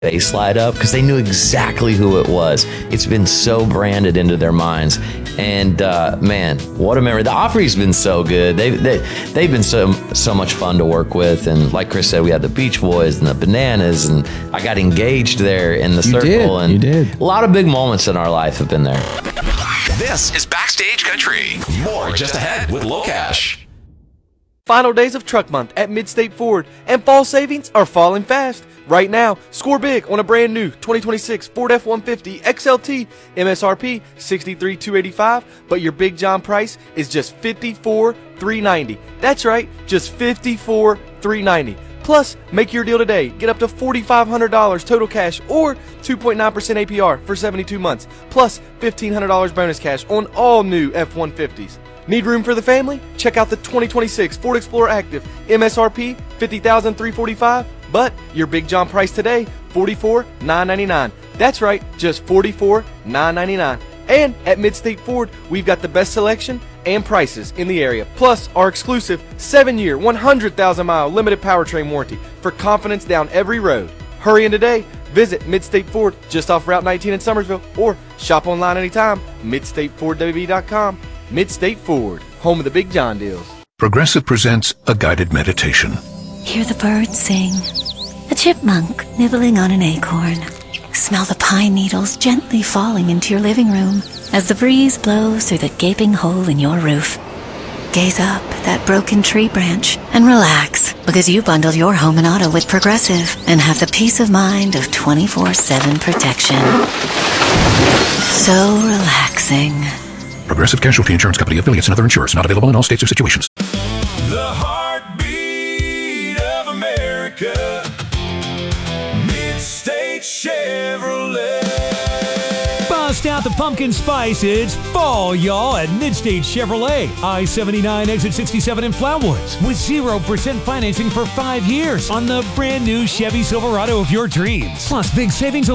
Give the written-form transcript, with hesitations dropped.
face light up because they knew exactly who it was. It's been so branded into their minds. And man, what a memory. The Opry's been so good. They've been so much fun to work with. And like Chris said, we had the Beach Boys and the Bananas, and I got engaged there in the circle. And you did. A lot of big moments in our life have been there. This is Backstage Country. More just ahead with Locash. Final days of Truck Month at Midstate Ford, and fall savings are falling fast. Right now, score big on a brand new 2026 Ford F-150 XLT, MSRP $63,285, but your Big John price is just $54,390. That's right, just $54,390. Plus, make your deal today. Get up to $4,500 total cash or 2.9% APR for 72 months, plus $1,500 bonus cash on all new F-150s. Need room for the family? Check out the 2026 Ford Explorer Active, MSRP $50,345, but your Big John price today, $44,999. That's right, just $44,999. And at Midstate Ford, we've got the best selection and prices in the area, plus our exclusive 7-year, 100,000-mile limited powertrain warranty for confidence down every road. Hurry in today. Visit Midstate Ford just off Route 19 in Summersville, or shop online anytime, MidstateFordWB.com. Midstate Ford, home of the Big John deals. Progressive presents a guided meditation. Hear the birds sing, a chipmunk nibbling on an acorn. Smell the pine needles gently falling into your living room as the breeze blows through the gaping hole in your roof. Gaze up at that broken tree branch and relax, because you bundled your home and auto with Progressive and have the peace of mind of 24/7 protection. So relaxing. Progressive Casualty Insurance Company, affiliates, and other insurers. Not available in all states or situations. The heartbeat of America. Midstate Chevrolet. Bust out the pumpkin spice. It's fall, y'all, at Midstate Chevrolet. I-79 exit 67 in Flatwoods with 0% financing for 5 years on the brand new Chevy Silverado of your dreams. Plus big savings